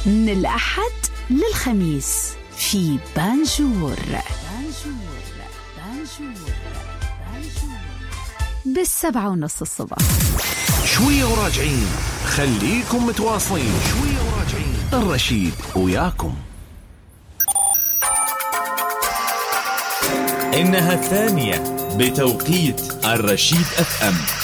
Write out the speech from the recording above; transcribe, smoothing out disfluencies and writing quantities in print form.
من الأحد للخميس في بانجور ب7:30 الصبح. شوية وراجعين، خليكم متواصلين. شوية وراجعين، الرشيد وياكم. إنها الثانية بتوقيت الرشيد FM.